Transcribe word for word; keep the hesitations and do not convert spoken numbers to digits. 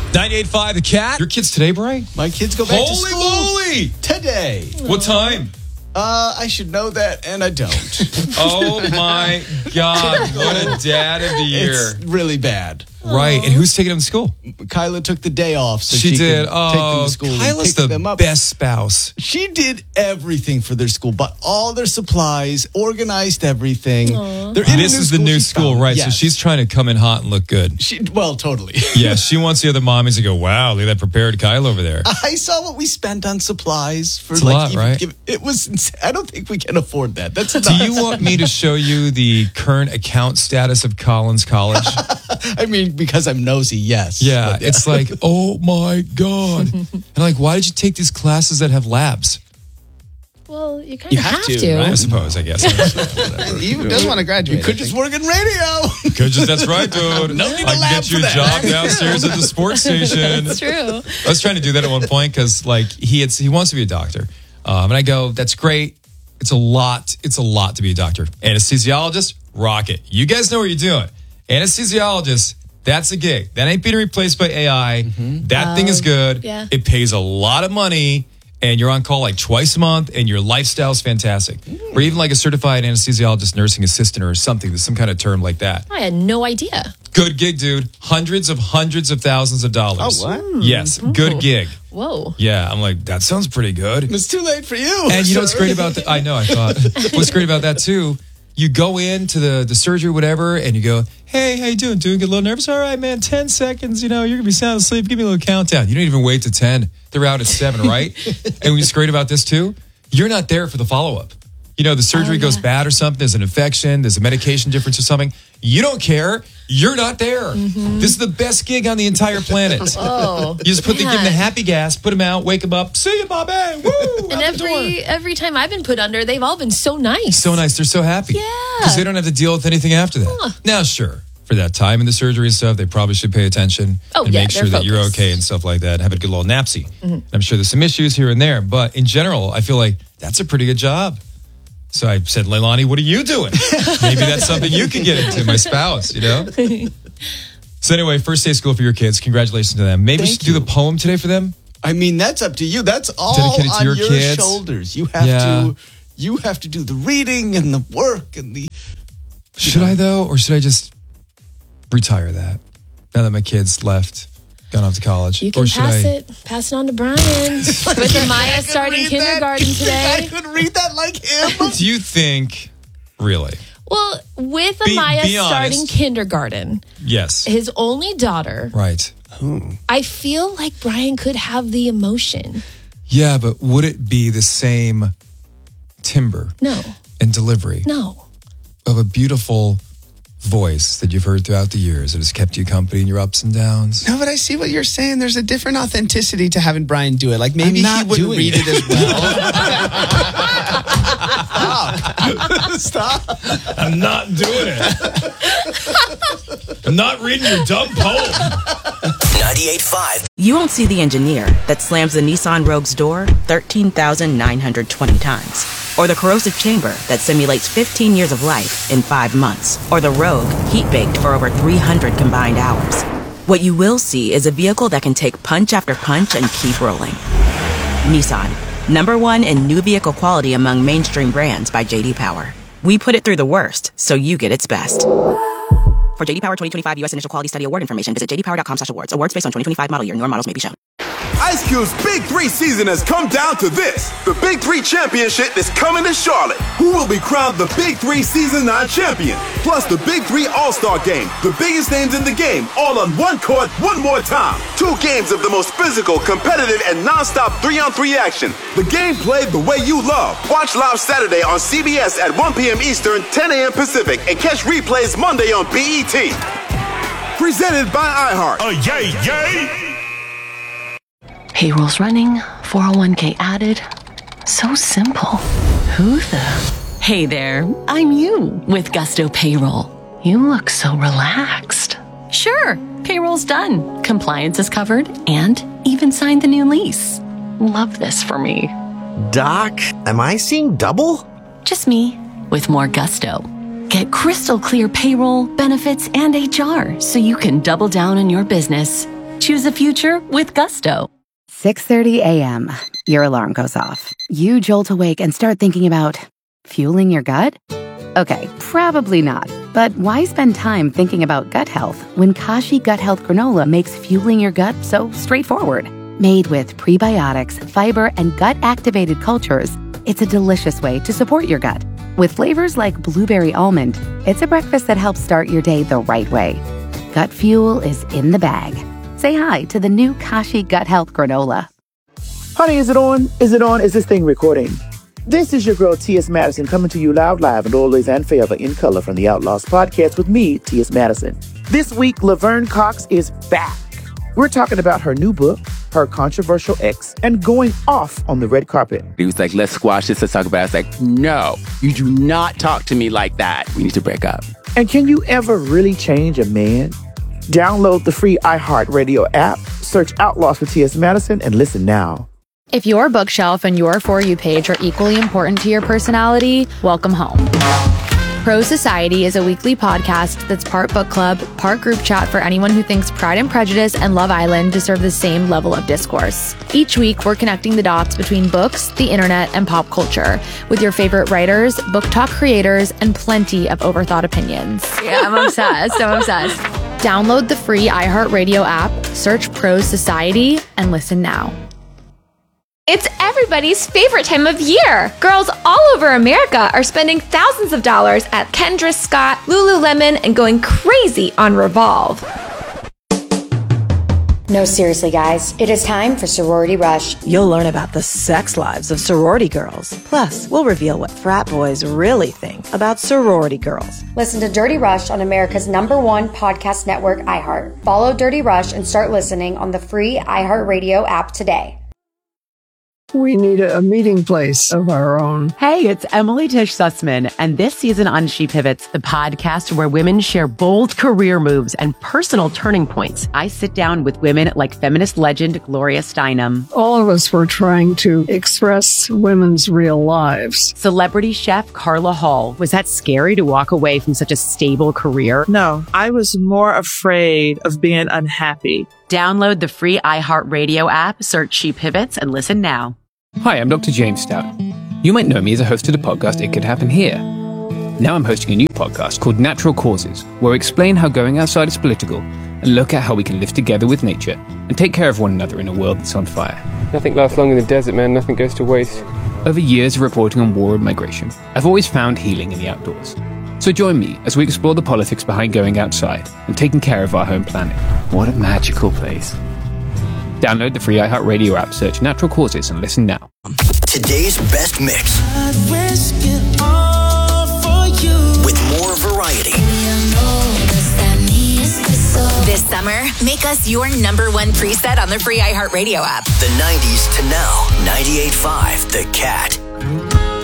ninety-eight point five The Cat. Your kids today, Brian? My kids go back Holy to school. moly! Today. What time? Uh, I should know that, and I don't. Oh, my God. What a dad of the year. It's really bad. Right. And who's taking them to school? Kyla took the day off so she, she did. could Oh, take them to school. Kyla's the them up. best spouse. She did everything for their school, bought all their supplies, organized everything. They're in This a new is the school new she school, found. right? Yes. So she's trying to come in hot and look good. She, well, totally. Yeah, she wants the other mommies to go, wow, look at that prepared Kyla over there. I saw what we spent on supplies for It's a like lot, even right? give, it was ins- I don't think we can afford that. That's Do nuts. you want me to show you the current account status of Collins College? I mean, because I'm nosy, yes. Yeah, But, it's like, oh my God. And like, why did you take these classes that have labs? Well, you kind You of have have, to, to. right? I suppose, I guess. He does want to graduate. you could just work in radio. Could just, that's right, dude. No need a I can lab get you for a that. job downstairs at the sports station. It's true. I was trying to do that at one point because, like, he had, he wants to be a doctor, um, and I go, "That's great. It's a lot. It's a lot to be a doctor. Anesthesiologist, rock it. You guys know what you're doing. Anesthesiologist, that's a gig. That ain't being replaced by A I. Mm-hmm. That thing is good. yeah. It pays a lot of money, and you're on call like twice a month, and your lifestyle is fantastic. Mm. Or even like a certified anesthesiologist, nursing assistant, or something. There's some kind of term like that. I had no idea. Good gig, dude. Hundreds of hundreds of thousands of dollars. Oh, what? Yes, good gig. Whoa. Yeah, I'm like, that sounds pretty good. It's too late for you. And you know what's sir. great about that? I know, I thought. What's great about that, too, you go into the, the surgery, whatever, and you go, hey, how you doing? Doing good? A little nervous? All right, man, ten seconds, you know, you're going to be sound asleep. Give me a little countdown. You don't even wait to ten. They're out at seven, right? And what's great about this, too, you're not there for the follow-up. You know, the surgery Oh, yeah. goes bad or something. There's an infection. There's a medication difference or something. You don't care. You're not there. Mm-hmm. This is the best gig on the entire planet. Oh. You just put the, give them the man. happy gas, put them out, wake them up. See you, Bobby. Woo! And out the door. every every time I've been put under, they've all been so nice. So nice. They're so happy. Yeah. Because they don't have to deal with anything after that. Huh. Now, sure, for that time in the surgery and stuff, they probably should pay attention Oh, and yeah, make sure they're that you're focused. okay and stuff like that. Have a good little napsy. I'm sure there's some issues here and there. But in general, I feel like that's a pretty good job. So I said, Leilani, what are you doing? Maybe that's something you can get into, my spouse, you know? So anyway, first day of school for your kids. Congratulations to them. Maybe we Thank should do you. the poem today for them. I mean, that's up to you. That's all Dedicated to on your your, kids. shoulders. You have Yeah. to you have to do the reading and the work and the Should I, though? Or should I just retire that now that my kids left, gone off to college? You can or should pass I? it. Pass it on to Brian. With Amaya starting read that. kindergarten I today. could read that like him. Do you think, really? Well, with Be- Amaya be starting honest. kindergarten, Yes. his only daughter, Right. I feel like Brian could have the emotion. Yeah, but would it be the same timbre No, and delivery no. of a beautiful voice that you've heard throughout the years that has kept you company in your ups and downs? No, but I see what you're saying. There's a different authenticity to having Brian do it. Like maybe I'm he not wouldn't doing read it. it as well. Stop. I'm not doing it. I'm not reading your dumb poem. ninety-eight point five You won't see the engineer that slams the Nissan Rogue's door thirteen thousand nine hundred twenty times. Or the corrosive chamber that simulates fifteen years of life in five months. Or the Rogue heat-baked for over three hundred combined hours. What you will see is a vehicle that can take punch after punch and keep rolling. Nissan, number one in new vehicle quality among mainstream brands by J D Power. We put it through the worst, so you get its best. For J D Power twenty twenty-five U S Initial Quality Study Award information, visit j d power dot com slash awards. Awards based on twenty twenty-five model year. Newer models may be shown. Ice Cube's Big Three season has come down to this. The Big Three Championship is coming to Charlotte. Who will be crowned the Big Three Season nine champion? Plus the Big Three All-Star Game. The biggest names in the game, all on one court, one more time. Two games of the most physical, competitive, and non-stop three-on-three action. The game played the way you love. Watch live Saturday on C B S at one p.m. Eastern, ten a.m. Pacific, and catch replays Monday on B E T. Presented by iHeart. Oh, yay, yay! Payroll's running, four oh one k added. So simple. Who the? Hey there, I'm you with Gusto Payroll. You look so relaxed. Sure, payroll's done. Compliance is covered and even signed the new lease. Love this for me. Doc, am I seeing double? Just me with more gusto. Get crystal clear payroll, benefits, and H R so you can double down on your business. Choose a future with Gusto. six thirty a.m. Your alarm goes off. You jolt awake and start thinking about fueling your gut? Okay, probably not. But why spend time thinking about gut health when Kashi Gut Health Granola makes fueling your gut so straightforward? Made with prebiotics, fiber, and gut-activated cultures, it's a delicious way to support your gut. With flavors like blueberry almond, it's a breakfast that helps start your day the right way. Gut fuel is in the bag. Say hi to the new Kashi Gut Health Granola. Honey, is it on? Is it on? Is this thing recording? This is your girl, T S. Madison, coming to you loud, live, and always and forever in color from the Outlaws podcast with me, T S. Madison. This week, Laverne Cox is back. We're talking about her new book, her controversial ex, and going off on the red carpet. He was like, let's squash this, let's talk about it. I was like, no, you do not talk to me like that. We need to break up. And can you ever really change a man? Download the free iHeartRadio app, search Outlaws with T S. Madison, and listen now. If your bookshelf and your For You page are equally important to your personality, welcome home. Pro Society is a weekly podcast that's part book club, part group chat for anyone who thinks Pride and Prejudice and Love Island deserve the same level of discourse. Each week, we're connecting the dots between books, the internet, and pop culture with your favorite writers, book talk creators, and plenty of overthought opinions. Yeah, I'm obsessed. I'm obsessed. Download the free iHeartRadio app, search Pro Society, and listen now. It's everybody's favorite time of year. Girls all over America are spending thousands of dollars at Kendra Scott, Lululemon, and going crazy on Revolve. No, seriously, guys. It is time for Sorority Rush. You'll learn about the sex lives of sorority girls. Plus, we'll reveal what frat boys really think about sorority girls. Listen to Dirty Rush on America's number one podcast network, iHeart. Follow Dirty Rush and start listening on the free iHeartRadio app today. We need a, a meeting place of our own. Hey, it's Emily Tish Sussman, and this season on She Pivots, the podcast where women share bold career moves and personal turning points. I sit down with women like feminist legend Gloria Steinem. All of us were trying to express women's real lives. Celebrity chef Carla Hall. Was that scary to walk away from such a stable career? No, I was more afraid of being unhappy. Download the free iHeartRadio app, search She Pivots, and listen now. Hi, I'm Doctor James Stout. You might know me as a host of the podcast It Could Happen Here. Now I'm hosting a new podcast called Natural Causes, where I explain how going outside is political and look at how we can live together with nature and take care of one another in a world that's on fire. Nothing lasts long in the desert, man. Nothing goes to waste. Over years of reporting on war and migration, I've always found healing in the outdoors. So join me as we explore the politics behind going outside and taking care of our home planet. What a magical place. Download the free iHeartRadio app, search Natural Causes, and listen now. Today's best mix. With more variety. This summer, make us your number one preset on the free iHeartRadio app. The nineties to now. ninety-eight point five The Cat.